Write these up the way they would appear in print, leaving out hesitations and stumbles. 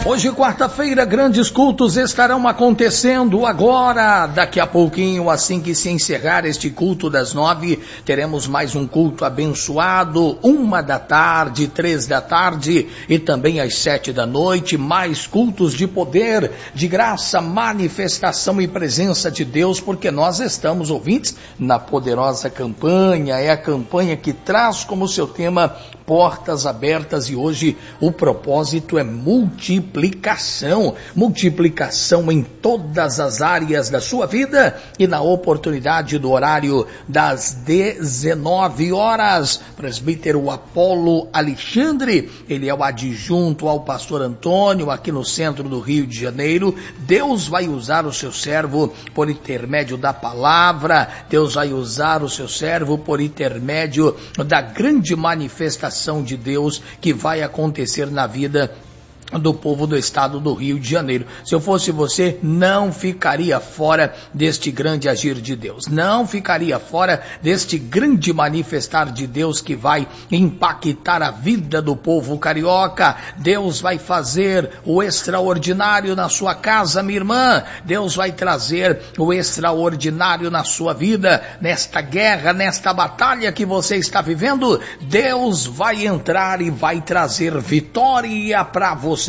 Hoje, quarta-feira, grandes cultos estarão acontecendo agora. Daqui a pouquinho, assim que se encerrar este culto das 9, teremos mais um culto abençoado, 13h, 15h e também às 7 da noite, mais cultos de poder, de graça, manifestação e presença de Deus, porque nós estamos, ouvintes, na poderosa campanha. É a campanha que traz como seu tema portas abertas, e hoje o propósito é multiplicação em todas as áreas da sua vida, e na oportunidade do horário das 19 horas, presbítero Apolo Alexandre, ele é o adjunto ao pastor Antônio, aqui no centro do Rio de Janeiro. Deus vai usar o seu servo por intermédio da palavra, Deus vai usar o seu servo por intermédio da grande manifestação de Deus que vai acontecer na vida do povo do estado do Rio de Janeiro. Se eu fosse você, não ficaria fora deste grande agir de Deus, não ficaria fora deste grande manifestar de Deus que vai impactar a vida do povo carioca. Deus vai fazer o extraordinário na sua casa, minha irmã. Deus vai trazer o extraordinário na sua vida, nesta guerra, nesta batalha que você está vivendo. Deus vai entrar e vai trazer vitória para você.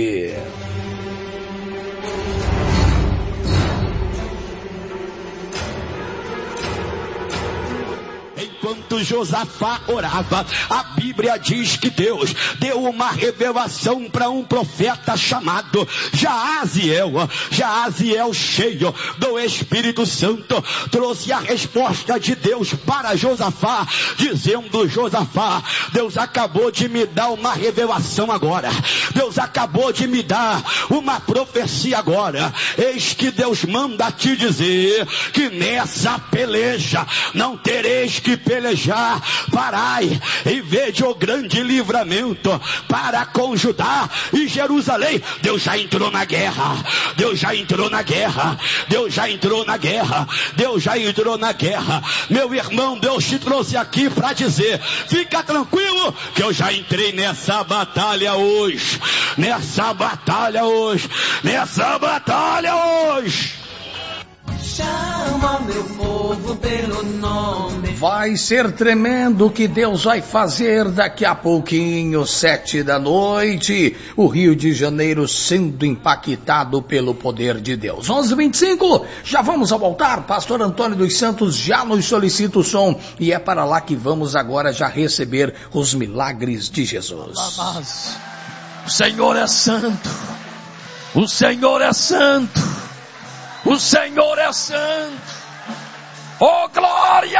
Enquanto Josafá orava, a Bíblia diz que Deus deu uma revelação para um profeta chamado Jaaziel. Jaaziel, cheio do Espírito Santo, trouxe a resposta de Deus para Josafá, dizendo: Josafá, Deus acabou de me dar uma revelação agora, Deus acabou de me dar uma profecia agora. Eis que Deus manda te dizer que nessa peleja não tereis que pelejar. Parai e vede o grande livramento para com Judá e Jerusalém. Deus já entrou na guerra, Deus já entrou na guerra, Deus já entrou na guerra, Deus já entrou na guerra. Meu irmão, Deus te trouxe aqui para dizer: fica tranquilo que eu já entrei nessa batalha hoje, nessa batalha hoje, nessa batalha hoje. Chama meu povo pelo nome. Vai ser tremendo o que Deus vai fazer daqui a pouquinho, 7 da noite, o Rio de Janeiro sendo impactado pelo poder de Deus. 11h25, já vamos ao altar. Pastor Antônio dos Santos já nos solicita o som, e é para lá que vamos agora já receber os milagres de Jesus. O Senhor é santo, o Senhor é santo, o Senhor é santo. Oh, glória!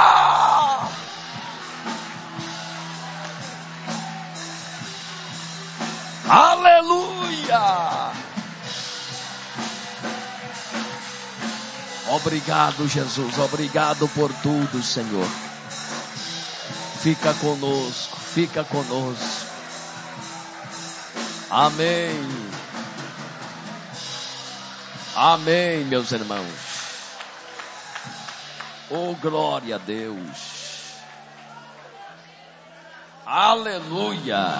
Aleluia! Obrigado, Jesus, obrigado por tudo, Senhor. Fica conosco, fica conosco. Amém. Amém, meus irmãos. Oh, glória a Deus. Aleluia.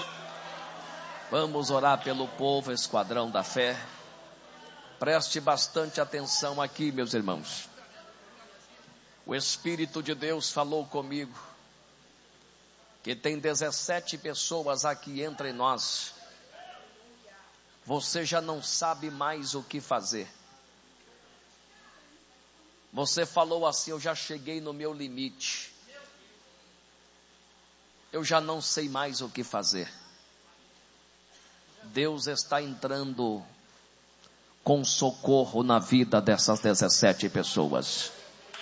Vamos orar pelo povo, esquadrão da fé. Preste bastante atenção aqui, meus irmãos. O Espírito de Deus falou comigo que tem 17 pessoas aqui entre nós. Você já não sabe mais o que fazer. Você falou assim: eu já cheguei no meu limite. Eu já não sei mais o que fazer. Deus está entrando com socorro na vida dessas 17 pessoas.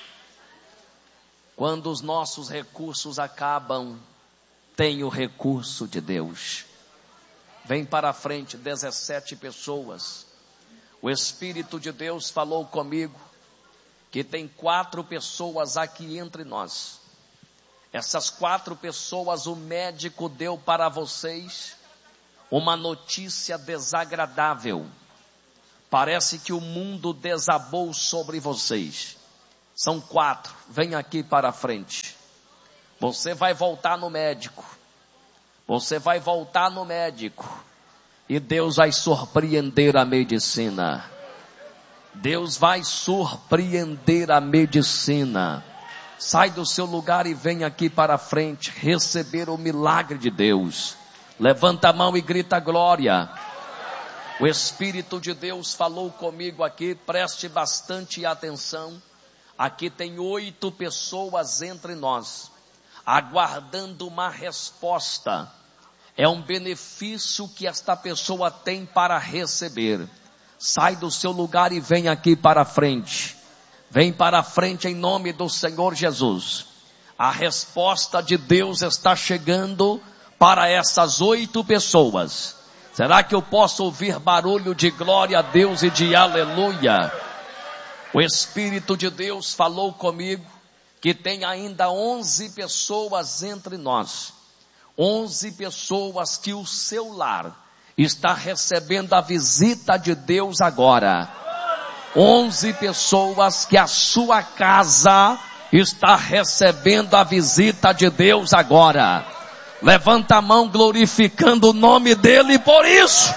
Quando os nossos recursos acabam, tem o recurso de Deus. Vem para a frente, 17 pessoas. O Espírito de Deus falou comigo que tem 4 pessoas aqui entre nós. Essas 4 pessoas, o médico deu para vocês uma notícia desagradável. Parece que o mundo desabou sobre vocês. São 4, vem aqui para a frente. Você vai voltar no médico. Você vai voltar no médico. E Deus vai surpreender a medicina. Deus vai surpreender a medicina. Sai do seu lugar e vem aqui para frente receber o milagre de Deus. Levanta a mão e grita glória. O Espírito de Deus falou comigo aqui, preste bastante atenção. Aqui tem 8 pessoas entre nós, aguardando uma resposta. É um benefício que esta pessoa tem para receber. Sai do seu lugar e vem aqui para frente. Vem para frente em nome do Senhor Jesus. A resposta de Deus está chegando para essas 8 pessoas. Será que eu posso ouvir barulho de glória a Deus e de aleluia? O Espírito de Deus falou comigo que tem ainda 11 pessoas entre nós. 11 pessoas que o seu lar está recebendo a visita de Deus agora. 11 pessoas que a sua casa está recebendo a visita de Deus agora. Levanta a mão glorificando o nome dele por isso.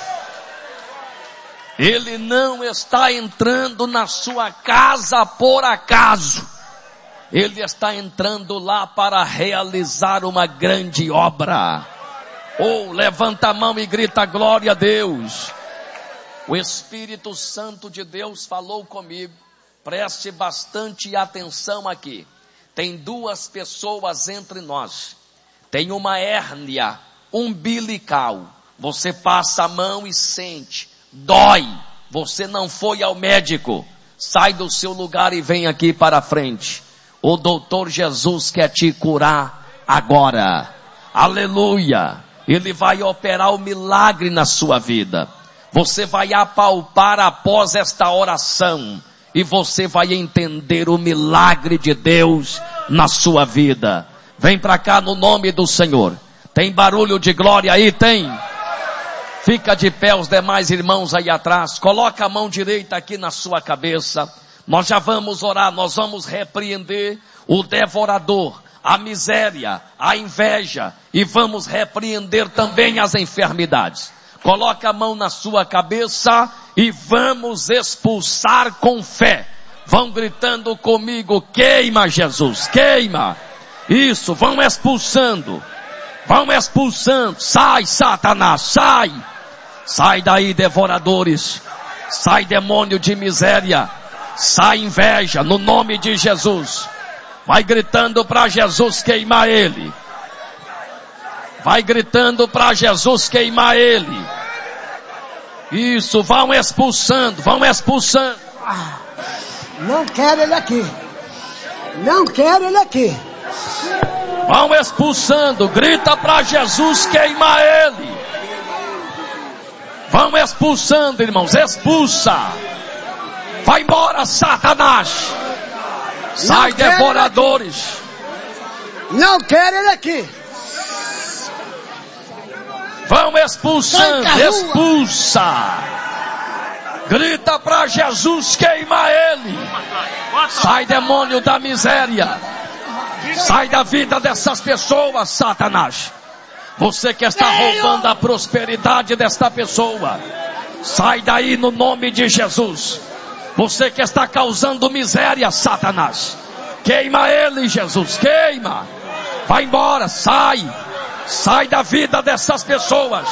Ele não está entrando na sua casa por acaso. Ele está entrando lá para realizar uma grande obra. Levanta a mão e grita glória a Deus. O Espírito Santo de Deus falou comigo. Preste bastante atenção aqui. Tem 2 pessoas entre nós. Tem uma hérnia umbilical. Você passa a mão e sente. Dói. Você não foi ao médico. Sai do seu lugar e vem aqui para frente. O doutor Jesus quer te curar agora. Aleluia. Ele vai operar o milagre na sua vida. Você vai apalpar após esta oração. E você vai entender o milagre de Deus na sua vida. Vem para cá no nome do Senhor. Tem barulho de glória aí? Tem? Fica de pé os demais irmãos aí atrás. Coloca a mão direita aqui na sua cabeça. Nós já vamos orar. Nós vamos repreender o devorador, a miséria, a inveja. E vamos repreender também as enfermidades. Coloca a mão na sua cabeça e vamos expulsar com fé. Vão gritando comigo, queima Jesus, queima. Isso, vão expulsando. Vão expulsando. Sai, Satanás, sai. Sai daí, devoradores. Sai, demônio de miséria. Sai, inveja, no nome de Jesus. Vai gritando para Jesus queimar ele. Vai gritando para Jesus queimar ele. Isso, vão expulsando, vão expulsando. Não quero ele aqui. Não quero ele aqui. Vão expulsando, grita para Jesus queimar ele. Vão expulsando, irmãos, expulsa. Vai embora, Satanás. Sai, devoradores. Não quero ele aqui. Vão expulsando, expulsa. Grita para Jesus queimar ele. Sai, demônio da miséria. Sai da vida dessas pessoas, Satanás. Você que está roubando a prosperidade desta pessoa. Sai daí no nome de Jesus. Você que está causando miséria, Satanás. Queima ele, Jesus, queima. Vai embora, sai. Sai da vida dessas pessoas.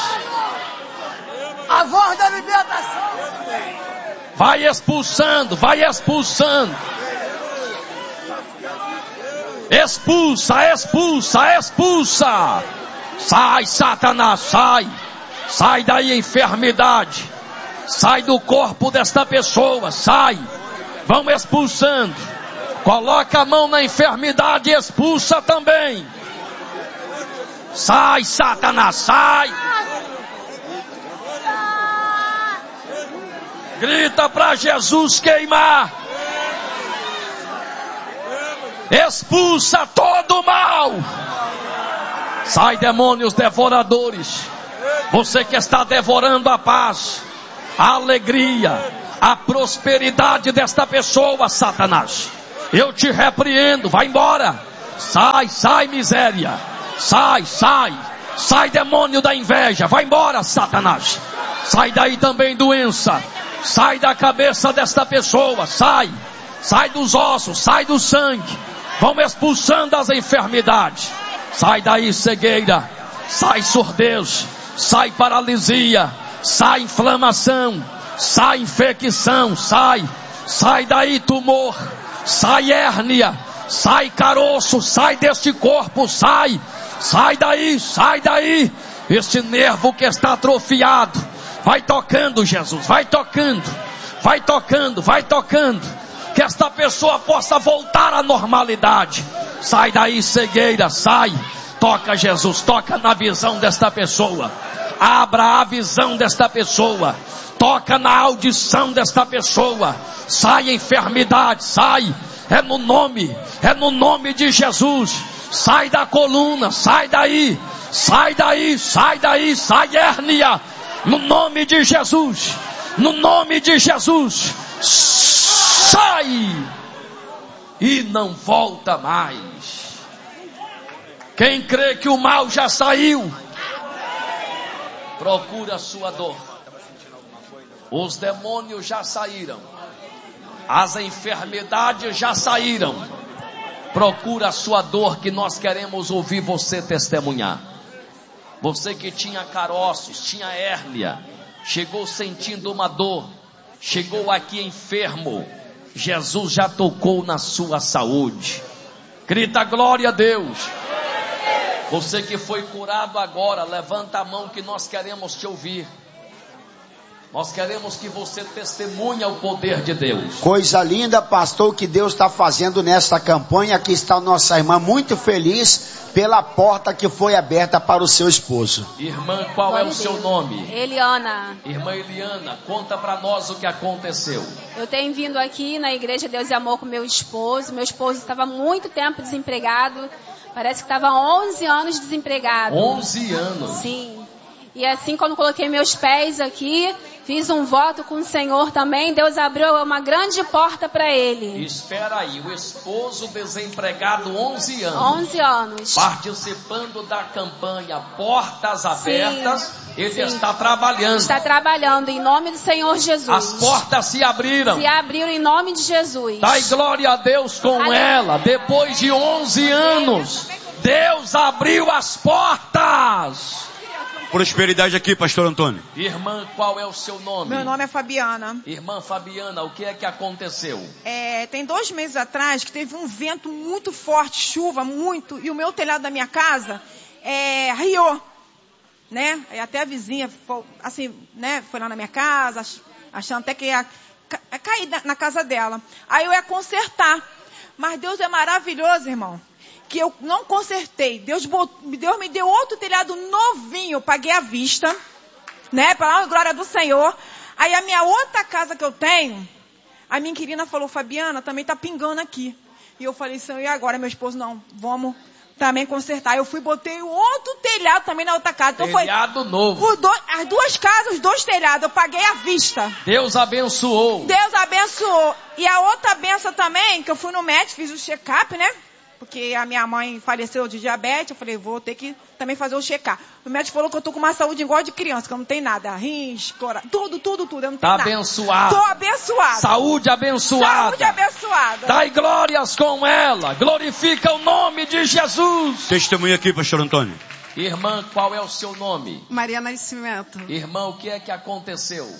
A voz da libertação. Vai expulsando, vai expulsando. Expulsa, expulsa, expulsa. Sai, Satanás, sai. Sai daí, enfermidade. Sai do corpo desta pessoa, sai. Vão expulsando. Coloca a mão na enfermidade e expulsa também. Sai, Satanás, sai. Grita para Jesus queimar. Expulsa todo o mal. Sai, demônios devoradores. Você que está devorando a paz, a alegria, a prosperidade desta pessoa, Satanás. Eu te repreendo, vai embora. Sai, sai, miséria. Sai, sai. Sai, demônio da inveja. Vai embora, Satanás. Sai daí também, doença. Sai da cabeça desta pessoa. Sai. Sai dos ossos. Sai do sangue. Vão expulsando as enfermidades. Sai daí, cegueira. Sai, surdez. Sai, paralisia. Sai, inflamação. Sai, infecção. Sai. Sai daí, tumor. Sai, hérnia. Sai, caroço. Sai deste corpo. Sai. Sai daí. Sai daí. Este nervo que está atrofiado. Vai tocando, Jesus. Vai tocando. Vai tocando. Vai tocando. Que esta pessoa possa voltar à normalidade. Sai daí, cegueira. Sai. Toca, Jesus. Toca na visão desta pessoa. Abra a visão desta pessoa. Toca na audição desta pessoa. Sai, enfermidade. Sai. É no nome de Jesus. Sai da coluna. Sai daí. Sai daí. Sai daí. Sai, hérnia. No nome de Jesus. No nome de Jesus. Sai. E não volta mais. Quem crê que o mal já saiu, procura a sua dor. Os demônios já saíram. As enfermidades já saíram. Procura a sua dor, que nós queremos ouvir você testemunhar. Você que tinha caroços, tinha hérnia, chegou sentindo uma dor, chegou aqui enfermo, Jesus já tocou na sua saúde. Grita glória a Deus. Você que foi curado agora, levanta a mão que nós queremos te ouvir. Nós queremos que você testemunhe o poder de Deus. Coisa linda, pastor, que Deus está fazendo nesta campanha. Aqui está nossa irmã muito feliz pela porta que foi aberta para o seu esposo. Irmã, qual é o seu nome? Eliana. Irmã Eliana, conta para nós o que aconteceu. Eu tenho vindo aqui na Igreja Deus e Amor com meu esposo. Meu esposo estava há muito tempo desempregado. Parece que estava há 11 anos desempregado. 11 anos? Sim. E assim, quando coloquei meus pés aqui, fiz um voto com o Senhor também, Deus abriu uma grande porta para ele. Espera aí, o esposo desempregado 11 anos. 11 anos. Participando da campanha Portas Abertas, sim, ele sim, está trabalhando. Está trabalhando em nome do Senhor Jesus. As portas se abriram. Se abriram em nome de Jesus. Dai glória a Deus com ela. Depois de 11 anos, Deus abriu as portas. Prosperidade aqui, pastor Antônio. Irmã, qual é o seu nome? Meu nome é Fabiana. Irmã Fabiana, o que é que aconteceu? Tem 2 meses atrás que teve um vento muito forte, chuva muito, e o meu telhado da minha casa riou, né? E até a vizinha, assim, né, foi lá na minha casa, achando até que ia cair na casa dela. Aí eu ia consertar, mas Deus é maravilhoso, irmão, que eu não consertei. Deus me deu outro telhado novinho, eu paguei à vista, né, para a glória do Senhor. Aí a minha outra casa que eu tenho, a minha inquilina falou, Fabiana, também tá pingando aqui. E eu falei, Senhor, e agora? Meu esposo, não, vamos também consertar. Eu fui, botei outro telhado também na outra casa. Então telhado novo. As 2 casas, os 2 telhados, eu paguei à vista. Deus abençoou. Deus abençoou. E a outra benção também, que eu fui no médico, fiz o check-up, né? Porque a minha mãe faleceu de diabetes, eu falei, vou ter que também fazer o check-up. O médico falou que eu tô com uma saúde igual de criança, que eu não tenho nada. Rins, coração, tudo, eu não tenho nada. Abençoado. Tô abençoado. Saúde abençoada. Saúde abençoada. Dai glórias com ela. Glorifica o nome de Jesus. Testemunha aqui, pastor Antônio. Irmã, qual é o seu nome? Maria Nascimento. Irmã, o que é que aconteceu?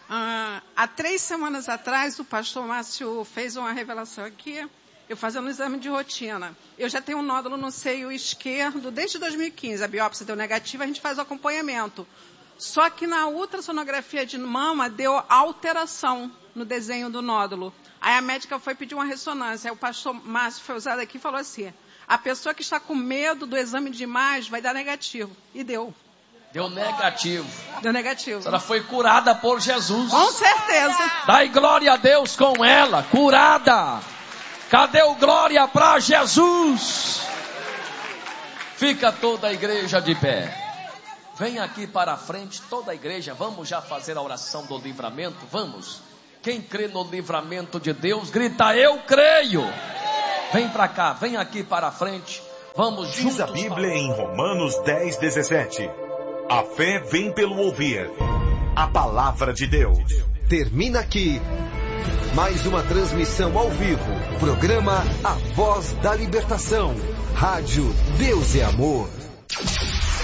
Há 3 semanas atrás, o pastor Márcio fez uma revelação aqui. Eu fazendo um exame de rotina. Eu já tenho um nódulo no seio esquerdo desde 2015. A biópsia deu negativa, a gente faz o acompanhamento. Só que na ultrassonografia de mama deu alteração no desenho do nódulo. Aí a médica foi pedir uma ressonância. Aí o pastor Márcio foi usado aqui e falou assim, a pessoa que está com medo do exame de imagem vai dar negativo. E deu. Deu negativo. Deu negativo. Ela foi curada por Jesus. Com certeza. Dai glória a Deus com ela, curada. Cadê o glória para Jesus? Fica toda a igreja de pé. Vem aqui para a frente, toda a igreja. Vamos já fazer a oração do livramento? Vamos. Quem crê no livramento de Deus, grita, eu creio. Vem para cá, vem aqui para a frente. Vamos juntos. Diz a Bíblia em Romanos 10:17. A fé vem pelo ouvir a palavra de Deus. Termina aqui mais uma transmissão ao vivo. Programa A Voz da Libertação. Rádio Deus é Amor.